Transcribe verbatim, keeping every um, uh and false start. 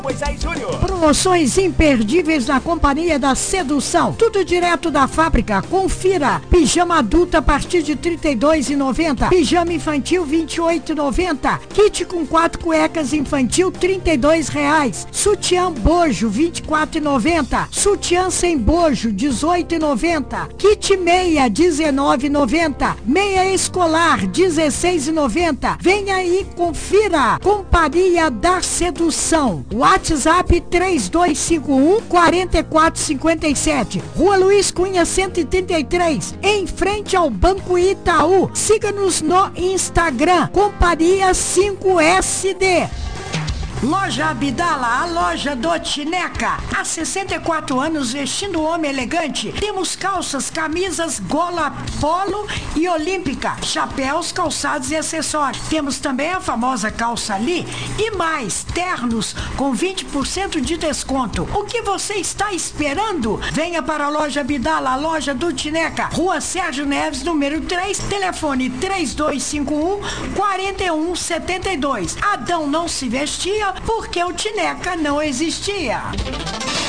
Moisés Júnior. Promoções imperdíveis na Companhia da Sedução. Tudo direto da fábrica. Confira. Pijama adulto a partir de trinta e dois reais e noventa centavos. Pijama infantil vinte e oito reais e noventa centavos. Kit com quatro cuecas infantil trinta e dois reais. Sutiã bojo vinte e quatro reais e noventa centavos. Sutiã sem bojo dezoito reais e noventa centavos. Kit meia dezenove reais e noventa centavos. Meia escolar dezesseis reais e noventa centavos. Venha aí, confira. Companhia da Sedução. WhatsApp três dois cinco um, quatro quatro cinco sete. Rua Luiz Cunha cento e trinta e três, em frente ao Banco Itaú. Siga-nos no Instagram, Companhia cinco S D. Loja Abdala, a loja do Tineca. Há sessenta e quatro anos vestindo homem elegante. Temos calças, camisas, gola, polo e olímpica, chapéus, calçados e acessórios. Temos também a famosa calça ali e mais, ternos com vinte por cento de desconto. O que você está esperando? Venha para a loja Abdala, a loja do Tineca. Rua Sérgio Neves, número três, telefone três dois cinco um, quatro um sete dois. Adão não se vestia porque o Tineca não existia.